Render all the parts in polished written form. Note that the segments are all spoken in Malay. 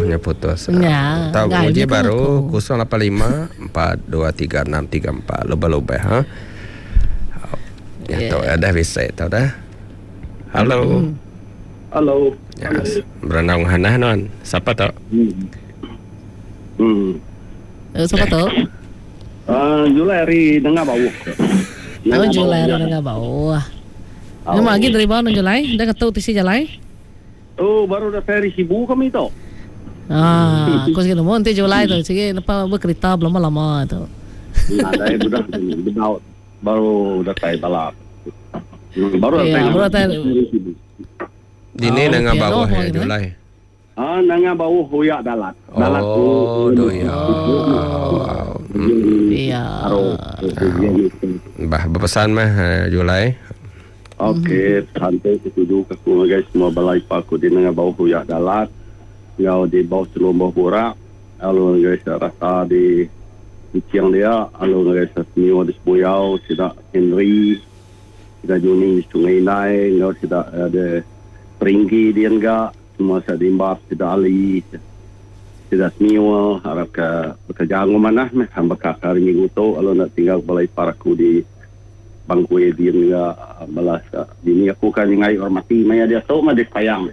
nya putus. Ya, Tahu nggak, uji ini kan baru aku. 085 423 634 lupa ha. Ya tahu ada bisa tahu dah. Halo. Halo. Ya, berenang hanah non. Siapa tahu? Siapa tahu? Julai dengar bau. Julai dengar bau. Ini lagi dari bawah Julai, dah ketemu tisi Julai. Baru dah ferry Sibu kami tu. Aku sih mau nanti Julai tu, sige napa berkereta belum lama tu. Ada budak benaut baru dah kai balap. Baru dah. Dini dengan bawah ya Julai. Dengan bawah hoyak dalat. Dalat doya. Iya. Bah berpesan mah Julai. Okey, santai setuju aku guys semua balai paku di dengan bawah hoyak dalat. Ngau di bawah selumbah borak. Lalu guys rasa di ciang dia, lalu guys semua di Sebuyau, tidak Henry, tidak Juni Sungai Nai, ngau tidak ada Peringgi dia enggak, semua saya dimbab, tidak Ali, tidak semua, harap bekerja mana, sampai hari minggu tu, lalu nak tinggal balai paraku di bangku dia enggak, balas, ini aku kan ngai hormati, maya dia tu, mah dia sayang.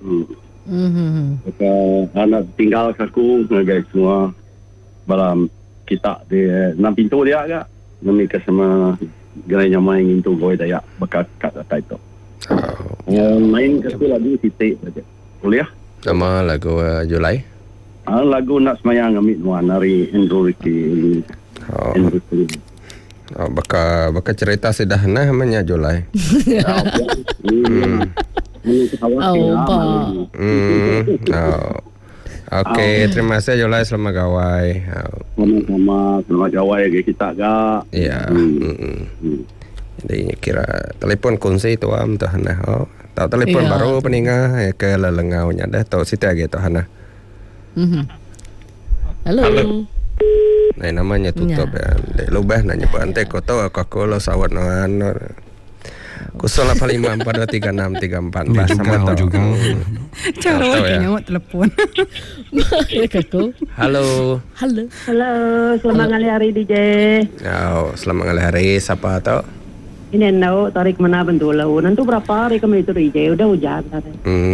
Anak tinggal aku, guys semua, balam kita di 6 pintu dia agak, namika sama gerainya main itu goy daya, bekat kat atas itu. Main ke lagu titik saja. Boleh ya? Nama lagu Julai? Lagu nak semayang ambil nuan dari Andrew Ricky. Baka cerita sederhana namanya Julai. Okey, terima kasih Julai, selamat gawai. Selamat gawai kita agak. Ya. Jadi kira telefon kunci tu tu hana. Tahu telefon baru peningah ke lelengau nya dah tahu situ lagi tu hana. Halo. Nah namanya tutup ya. Dek lubah nanya pak ante kau tahu aku lo sawat noan. 085423634 sama tahu juga. Cara nyawa telefon. Ya kakak. Halo. Selamat hari DJ. Selamat hari siapa tahu? Ini nau tarik mana bentulau. Nanti berapa hari kami itu DJ udah hujan tadi.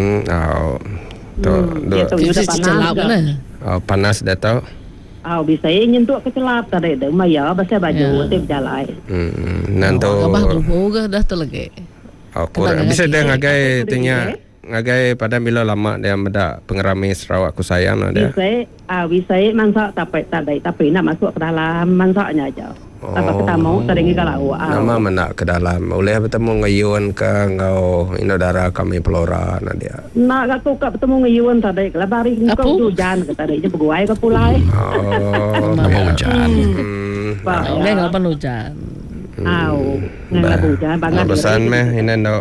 Panas dah tahu. Bisa nyentuh kecelap tadi itu. Maya bahasa baju tip jalan. Nanti. Abah dulu dah tu lagi. Bisa dia ngagai tanya. Ngagai pada bila lama dia meda pengerami Sarawak aku sayang dia. Bisa mansak tapi nak masuk ke dalam mansaknya aja. Apa kita mau teringi kalau nama menak ke dalam boleh bertemu ngayuan ke ngau inodara kami pelora dia. Nak aku bertemu ngayuan tadi kelabari kau hujan kata dia berguai ke pulai. Hujan. Boleh ngapan hujan. Nggak hujan banget. Pesan meh ini ndok.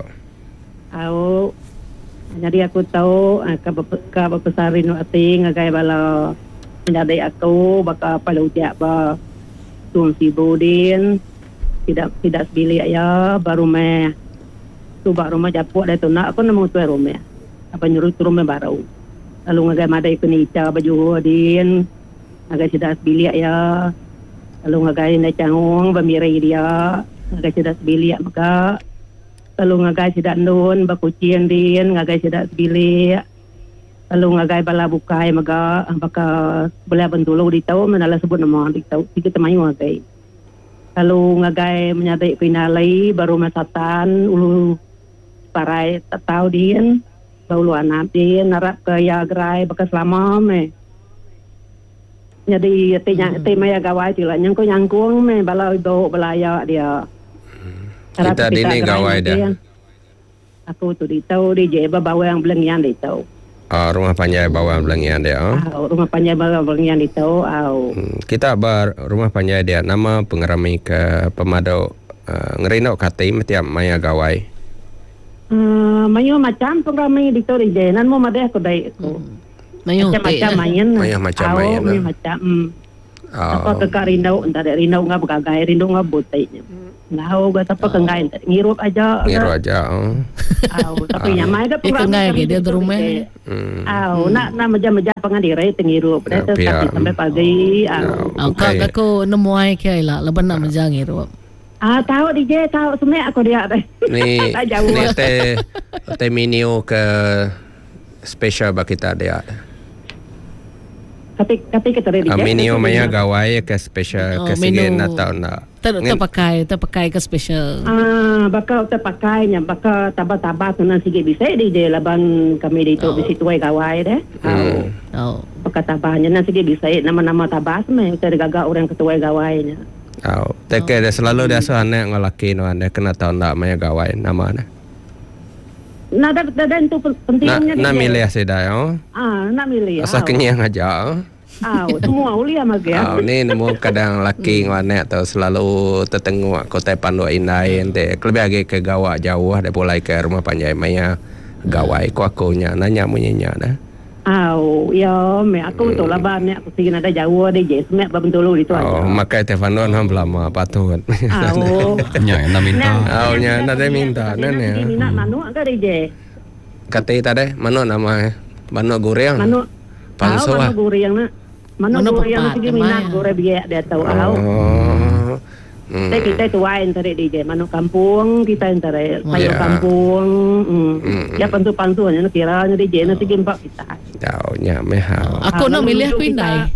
Jadi aku tahu ke besarin ati ngagai bala menjadi aku bakal pada ujian ba tuan si Budin tidak sebili ya baru baru japuk dah tu nak aku nemu tu rumah apa nyuruh tu rumah baru lalu ngagai madai kenica baju Budin ngagai tidak sebili ya lalu ngagai nak canggung bamirai dia ngagai tidak sebili ya maka lalu ngagai tidak nun bakucian din ngagai tidak sebili lalu ngagai bala bukai maka boleh bentulu di tahu menala sebut nama di tahu kita mayu ngagai lalu ngagai menyadai pinalai baru masatan ulu parai tahu din baulu anak din narap ke ya gerai bekas lama jadi tema ya gawai cila nyangkung bala do belaya dia kita dini gawai dah. Aku tu di tahu di jeba bawa yang belengian di tahu. Rumah panjai bawah belengian dia. Rumah panjai bawah belengian di tahu. Kita rumah panjai dia nama pengerami ke pemadau ngerino katim tiap maya gawai. Mayu macam pengerami di tahu di jenan mau madeh aku dai aku. Mayu macam main. Mayu macam main. Macam. Apa kekak rindu, entah ada rindu ngah bergagai, rindu ngah butainya. Ngau gak apa kengai, ngirup aja. Tapi nyamai dah program. Kengai dia di rumah. Nak meja-meja pengadiri tengirup. Tapi sampai pagi. Kau nemuai kaya lah, lepas nak meja ngirup. Tahu DJ, tahu sebenarnya aku dia deh. Ni teh menu ke special bagi kita dia. Kati kita ready. Menu maya gawai ke special ke sige na tao na. Terpakai ke special. Bakal terpakainya, bakal tabah-tabah tu nang sige bisa DJ laban kami dito bisi tuai gawai deh. Bakal tabahnya nang sige bisa nama-nama tabah semai kita gagak orang ketua gawainya. Teke dah selalu dia soalnya ngelaki no anda kena tahu nak maya gawai nama na. Nada itu pentingnya. Nak milih sedai nak milih. Asal kenyang aja. Semua ulia maga. Ni nemu kadang laki nganek atau selalu tertengok kota pandu indai ente. Lebih lagi ke gawak jauh ada pulai ke rumah panjai maya gawai ko akunya nanya munyanya dah. Ya, aku betul lah ban aku sih ada jauh ada je semek betul itu aja. Makai telefonan ham lama patut. Nya nak minta. Nya nak minta nene. Ini nak manu ke je. Kata tadi manu nama manu goreng. Manu. Panso manu goreng nak. Manu goreng sih minat goreng biak dia tahu Kita tuain tadi DJ manu kampung kita antara sayur kampung. Ya pantu-pantunya kiranya DJ nasi gempak kita. Jauhnya mehau. Aku nak milih aku indai.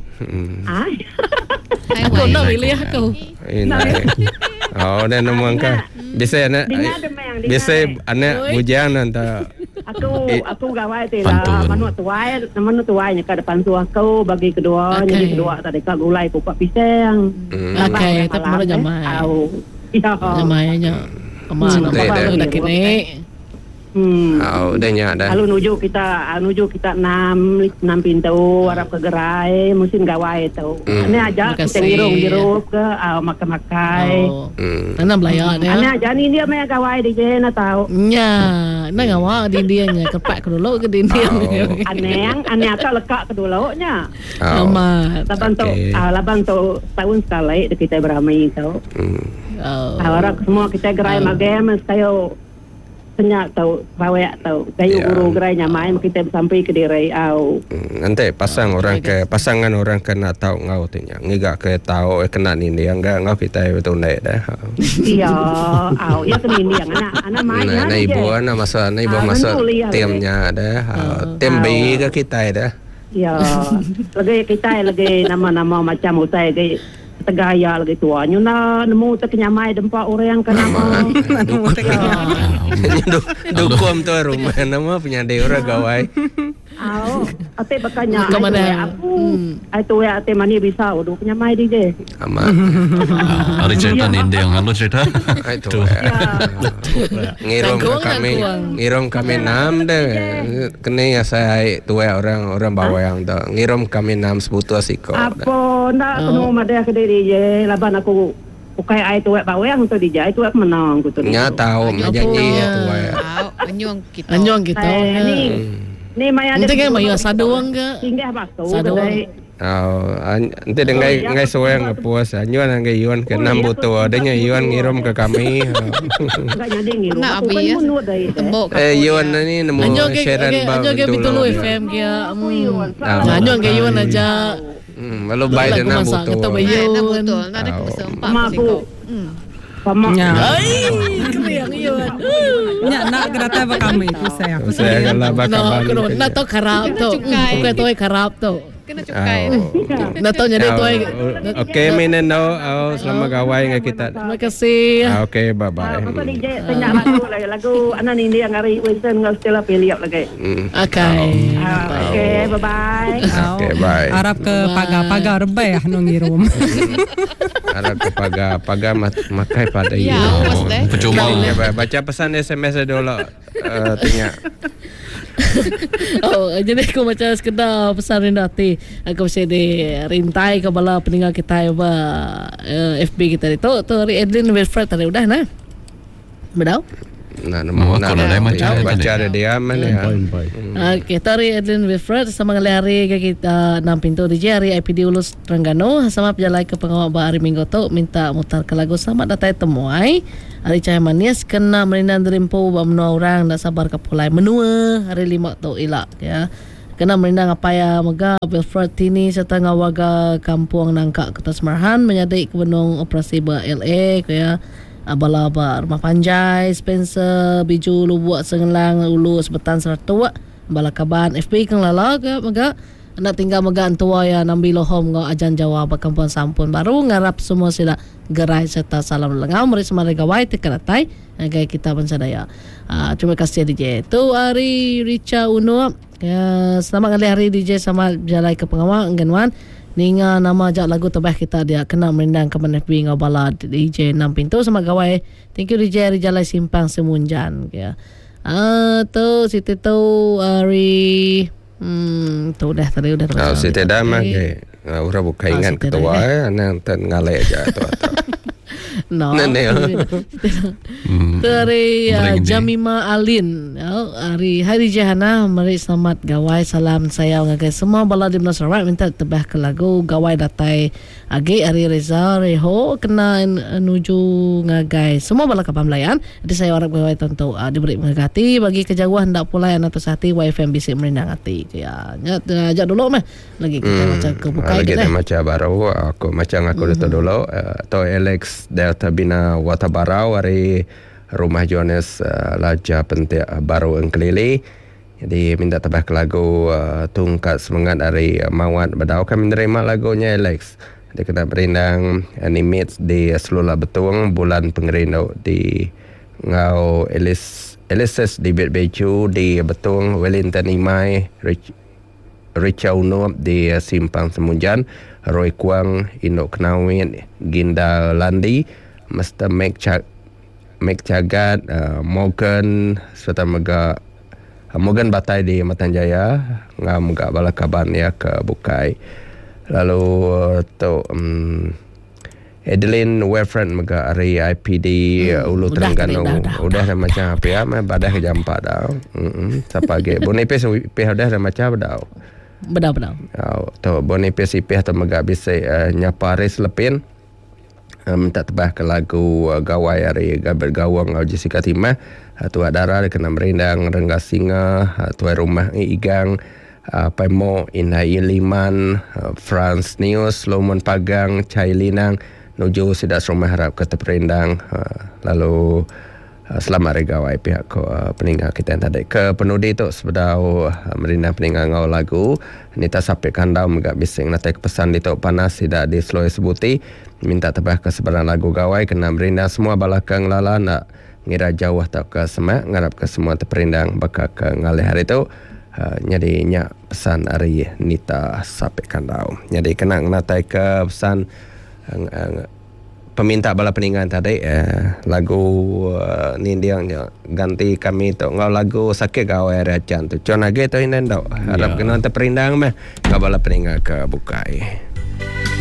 Aku nak milih aku. Indai. Dan nombor angka. Biasa anak. Biasa anak bujang nanti. Aku gawai tu lah. Manu tuai kada pantu aku bagi kedua. Jadi kedua tadi kak gulai kupat pisang. Okay, tapi mana jamai. Jamainya. Kemana? Apa dah kini? Dah. Lalu nuju kita 6 pintu harap ke gerai musim gawai tu. Ane aja kita ngirung ke makan-makan. Tanam layak dia. Ane aja ni dia main gawai DJ na tahu. Nya, na ngawa di dia nya kepak ke dulu ke dia. Ane akak lekak ke dulu nya. Amat. Laban tu tahun sekali kita beramai tu. Harap semua kita gerai magam kayo senyak tau, rawak tau, kayu guru gerai nyamai kita sampai ke dirai nanti pasangan orang kena tahu ngau tanya ngigak ke tahu kena nindi enggak ngau kita betul naik dah. Iya, ya kenindi yang anak main. Anak ibu masuk timnya dah. Tim B ke kita dah. Ya, lagi kita lagi nama-nama macam utai lagi tegaya lagi tuanya na nemu terkenyamai dempak orang ke nama dukum tu rumah nama punya daerah gawai ate bakanya itu ya ate mani bisa udah kenyamai DJ ama ada cerita ni yang halo cerita itu ngirom kami nam deh kena ya saya tua orang bawa yang tu ngirom kami nam sebutu asiko apa nak kena madah ke DJ laban aku ukai ai tu bawang tu DJ tu aku menang tu nya tahu menjanji tu anyong kita ni maya ada kan maya saduang ke singgah batu nanti dengan soang puas anyuan dengan iwan ke 6 butuh adanya iwan ngirim ke kami nak abi ya iwan ni nemu sharean bang dulu FM dia anyuan ke iwan aja lalu baik dan butuh betul ada kesempat mampu Pamaknya. Keriang iwan. Nya nak kereta apa kami itu saya. Saya kalau bakal. Nak tahu karap tu. Bukan tahu karap tu. Kena cukai. Nak tahu jadi tu. Okey, minen no. Selamat gawai dengan kita. Terima kasih. Okey, bye bye. Apa ni je tanya lagu anak ni dia ngari Winston ngau Stella pilih lagi. Okay. Okay, bye bye. Okay, bye. Arab ke pagar rebay no ngirum. Arab ke pagar makai pada ya, percuma. Baca pesan SMS dulu. Tanya. Jadi aku macam sekedar pesan rendah hati. Aku mesti dirintai ke bala peninggal kita FB kita itu. Tu Edlin Wilfred tadi udah nah. Bedau? Ako na lang macam baca dia mana ya. Okay, tari Edlin Wilfred sama hari kita 6 pintu DJ hari IPD Ulus Terengganu sama pejalai ke pengawal ba hari Minggu tu minta mutar ke lagu selamat datang temuai hari Cahaya Manis kena merinan derimpo ba menua orang nak sabar ke pulai menua hari 5 tu ilak ya. Kena merindang apa ya mega Wilfred Tini serta ngawaga kampung Nangka Kota Semarahan menyadai ke benung operasi ba LA kaya abala ba Rumah Panjai Spencer Biju Lubuak Sengelang Ulu Sebetan Seratua bala kaban FP kang lala ke mega nak tinggal mega antua ya nambilo home ngo ajan Jawa ba kampung Sampun baru ngarap semua sila gerai serta salam lengau mari semari gawai tekaratai agai kita pansadaya. Terima kasih DJ. Tu hari Richa Uno ya, selamat kali hari DJ sama jalai ke pengawal Engganwan ninga nama jak lagu terbaik kita dia kena merindang ke FB ngabala DJ 6 pintu sama gawai. Thank you DJ hari jalai simpang Semunjan ya. Tu Siti tu hari tu dah tadi udah terus. Siti dah mah ke orang bukan ingat ketua anak ngalai aja tu. No. Dari Jamima Alin hari Jahana mari selamat gawai salam saya ngagai semua bala di Sarawak minta tebah ke lagu gawai datai agi hari Reza Reho kena nuju ngagai semua bala kapal melayan jadi saya harap gawai tentu diberi mengagati bagi kejauhan hendak pula yang atas hati YFM bisik merindang hati ya ajak dulu mah lagi kita macam kebuka lagi kita macam baru aku macam aku dulu atau Alex Delta Bina Watabarau hari Rumah Jonas Laja Pentik Baru Engkelili. Jadi minta tebah ke lagu Tungkat Semangat dari Mawat Badau. Kami menerima lagunya Alex. Dia kena berindang animate di Selula Betung bulan pengerindau di Ngau Elises di Beju di Betung Wellington Imai Richa Uno di Simpang Semunjan Roy Kuang Indok Knawin Ginda Landi Mr. Meg Cagat Morgan serta Morgan Batai di Matanjaya ngam ga balakaban ya ke Bukai lalu tu Adeline Wefren mega ari IPD Ulu Terengganu udah dah macam apa ya badah jam 4 dah sapage bonipes ipeh dah macam dah bedau tu bonipes ipeh tu mega bisa nyapa res lepin minta tebah ke lagu gawai hari Gaber Gawang Jessica Timah Tua Dara kena merindang Rengga Singa Tua Rumah Igang Paimo Inai Liman France News Lomon Pagang Cai Linang Nuju Sidas Rumah Harap kata perindang lalu selamat hari gawai pihak peninggal kita yang tadi ke penudi tu sebedau merindang peninggal ngau lagu Nita sampai kandau megak bising natai pesan di tok panas tidak di Seloi Sebuti minta tebah ke sebarang lagu gawai kena merindang semua balakang lala nak ngira jauh tak ke semak ngarap ke semua terperindang bakal ke ngalih hari tu jadi nyak pesan hari Nita sampai kandau jadi kena natai ke pesan peminta bala peninggalan tadi lagu ni dia ganti kami tu ngau lagu sakit gawai rajan tu cona ge tu inan dak harap kena terperindang mah ngau bala peninggal ke Bukai.